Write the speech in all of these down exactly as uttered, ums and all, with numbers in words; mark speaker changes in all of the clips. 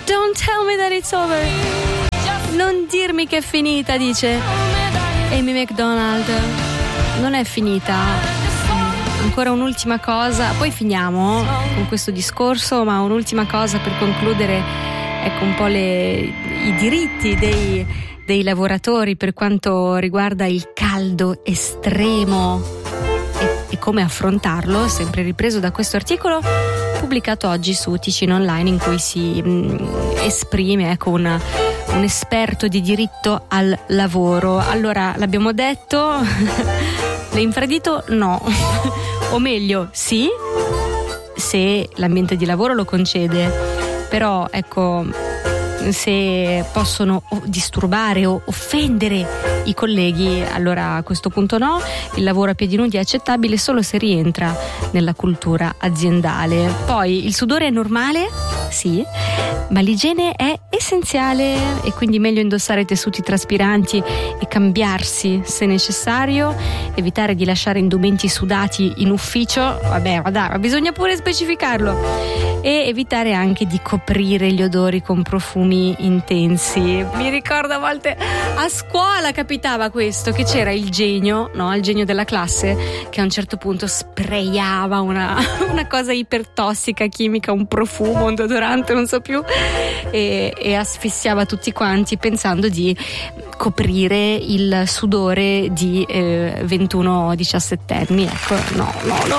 Speaker 1: Don't tell me that it's over. Non dirmi che è finita, dice Amy Macdonald. Non è finita. Ancora un'ultima cosa, poi finiamo con questo discorso, ma un'ultima cosa per concludere, ecco un po' le, i diritti dei, dei lavoratori per quanto riguarda il caldo estremo e, e come affrontarlo, sempre ripreso da questo articolo pubblicato oggi su Ticino Online, in cui si mh, esprime ecco un, un esperto di diritto al lavoro. Allora, l'abbiamo detto, l'infradito no, o meglio sì, se l'ambiente di lavoro lo concede, però ecco, se possono disturbare o offendere i colleghi, allora a questo punto no. Il lavoro a piedi nudi è accettabile solo se rientra nella cultura aziendale. Poi il sudore è normale? Sì, ma l'igiene è essenziale e quindi meglio indossare tessuti traspiranti e cambiarsi se necessario, evitare di lasciare indumenti sudati in ufficio, vabbè ma dai, ma bisogna pure specificarlo, e evitare anche di coprire gli odori con profumi intensi. Mi ricordo a volte a scuola capitava questo, che c'era il genio, no, il genio della classe, che a un certo punto sprayava una, una cosa ipertossica, chimica, un profumo, un deodorante, non so più, e, e asfissiava tutti quanti pensando di coprire il sudore di eh, ventuno diciassettenni. Ecco, no, no, no, no.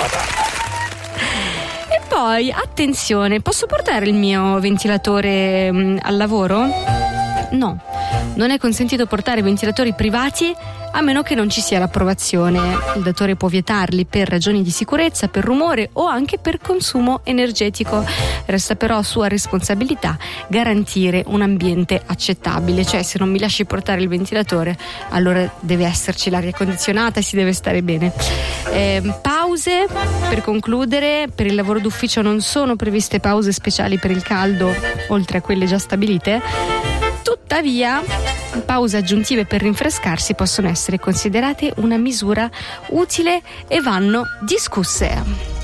Speaker 1: E poi, attenzione, posso portare il mio ventilatore mh, al lavoro? No, non è consentito portare ventilatori privati a meno che non ci sia l'approvazione. Il datore può vietarli per ragioni di sicurezza, per rumore o anche per consumo energetico. Resta però sua responsabilità garantire un ambiente accettabile, cioè se non mi lasci portare il ventilatore allora deve esserci l'aria condizionata e si deve stare bene. Eh, pause, per concludere, per il lavoro d'ufficio non sono previste pause speciali per il caldo oltre a quelle già stabilite. Tuttavia, pause aggiuntive per rinfrescarsi possono essere considerate una misura utile e vanno discusse.